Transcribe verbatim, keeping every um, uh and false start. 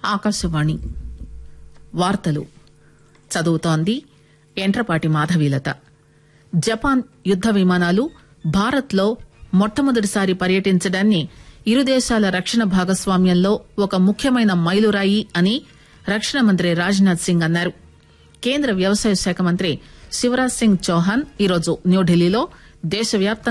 ఆకాశవాణి వార్తలు చదువుతోంది ఎంట్రపాటి మాధవీలత. జపాన్ యుద్ద విమానాలు భారత్ లో మొట్టమొదటిసారి పర్యటించడాన్ని ఇరు దేశాల రక్షణ భాగస్వామ్యంలో ఒక ముఖ్యమైన మైలురాయి అని రక్షణ మంత్రి రాజ్ నాథ్ సింగ్ అన్నారు. కేంద్ర వ్యవసాయ శాఖ మంత్రి శివరాజ్ సింగ్ చౌహాన్ ఈరోజు న్యూఢిల్లీలో దేశవ్యాప్తంగా